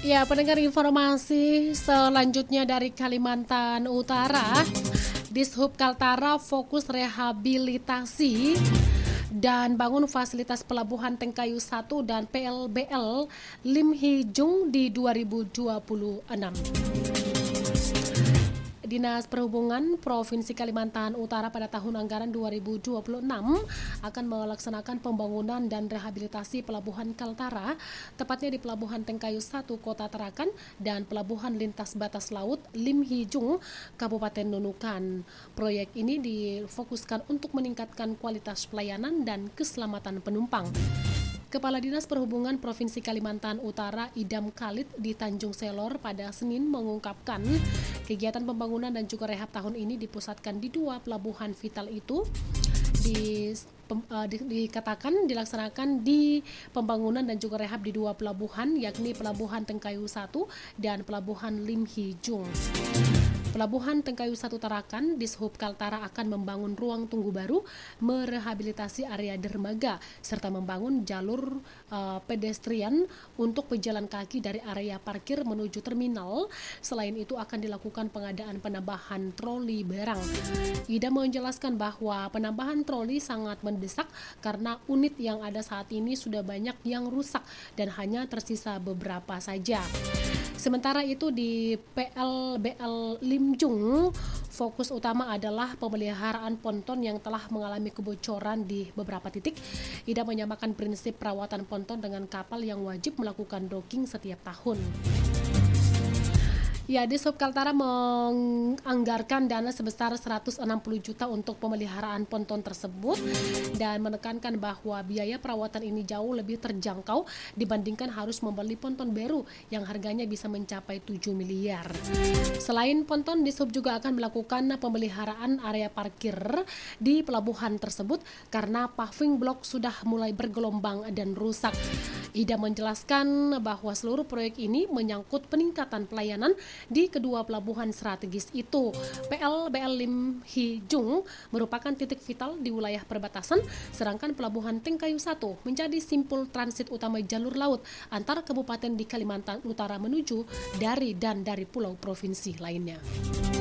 Ya, pendengar, informasi selanjutnya dari Kalimantan Utara. Dishub Kaltara fokus rehabilitasi dan bangun fasilitas pelabuhan Tengkayu 1 dan PLBL Lim Hijung di 2026. Dinas Perhubungan Provinsi Kalimantan Utara pada tahun anggaran 2026 akan melaksanakan pembangunan dan rehabilitasi Pelabuhan Kaltara, tepatnya di Pelabuhan Tengkayu 1 Kota Tarakan dan Pelabuhan Lintas Batas Laut Lim Hijung Kabupaten Nunukan. Proyek ini difokuskan untuk meningkatkan kualitas pelayanan dan keselamatan penumpang. Kepala Dinas Perhubungan Provinsi Kalimantan Utara Idam Khalid di Tanjung Selor pada Senin mengungkapkan kegiatan pembangunan dan juga rehab tahun ini dipusatkan di dua pelabuhan vital itu. Dikatakan dilaksanakan di pembangunan dan juga rehab di dua pelabuhan, yakni Pelabuhan Tengkayu 1 dan Pelabuhan Lim Hijung. Pelabuhan Tengkayu 1 Tarakan, Dishub Kaltara akan membangun ruang tunggu baru, merehabilitasi area dermaga, serta membangun jalur pedestrian untuk pejalan kaki dari area parkir menuju terminal. Selain itu akan dilakukan pengadaan penambahan troli barang. Ida menjelaskan bahwa penambahan troli sangat mendesak karena unit yang ada saat ini sudah banyak yang rusak dan hanya tersisa beberapa saja. Sementara itu di PLBL Limjung, fokus utama adalah pemeliharaan ponton yang telah mengalami kebocoran di beberapa titik. Ida menyamakan prinsip perawatan ponton dengan kapal yang wajib melakukan docking setiap tahun. Ya, Dishub Kaltara menganggarkan dana sebesar 160 juta untuk pemeliharaan ponton tersebut dan menekankan bahwa biaya perawatan ini jauh lebih terjangkau dibandingkan harus membeli ponton baru yang harganya bisa mencapai 7 miliar. Selain ponton, Dishub juga akan melakukan pemeliharaan area parkir di pelabuhan tersebut karena paving block sudah mulai bergelombang dan rusak. Ida menjelaskan bahwa seluruh proyek ini menyangkut peningkatan pelayanan di kedua pelabuhan strategis itu. PLBL Lim Hijung merupakan titik vital di wilayah perbatasan, sedangkan Pelabuhan Tengkayu 1 menjadi simpul transit utama jalur laut antar kabupaten di Kalimantan Utara menuju dari pulau provinsi lainnya.